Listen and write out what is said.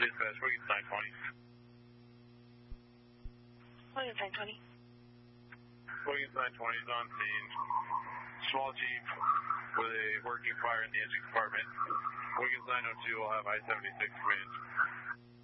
Dispatch, Wiggins 920. Wiggins 920. Wiggins 920 is on scene. Small Jeep with a working fire in the engine compartment. Wiggins 902 will have I-76 command.